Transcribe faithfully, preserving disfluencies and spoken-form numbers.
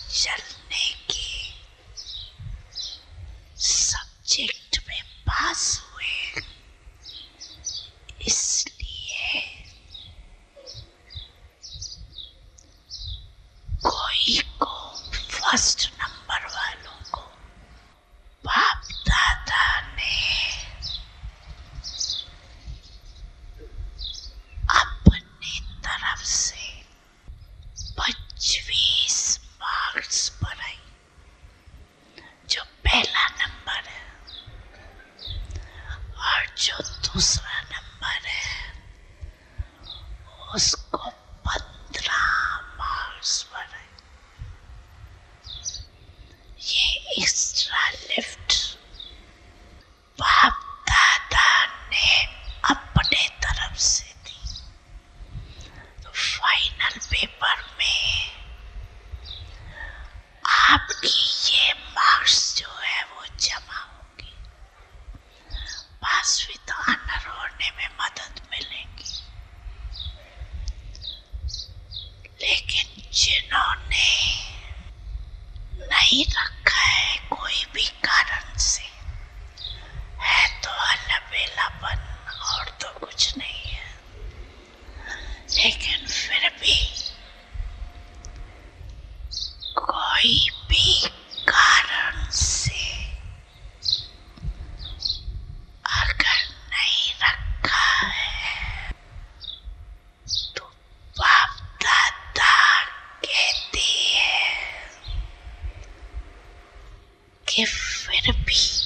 चलने के सब्जेक्ट में पास हुए, इसलिए कोई को फर्स्ट नंबर वालों को बाप दादा ने अपनी तरफ से पच्चीस मार्क्स बढ़ाई। जो पहला नंबर है और जो दूसरा नंबर है उसको पंद्रह मार्क्स बढ़ाए। ये एक्स्ट्रा लिफ्ट बाप दादा ने अपने तरफ से दी। तो फाइनल पेपर में आपकी ये मार्क्स जो है वो जमा होगी, पास विद ऑनर होने में मदद मिलेगी। लेकिन जिन्होंने नहीं रखा है कोई भी कारण से, है तो अलबेलापन और तो कुछ नहीं है, लेकिन फिर भी कोई भी कारण से अगर नहीं रखा है तो बाप दादा कहते हैं कि फिर भी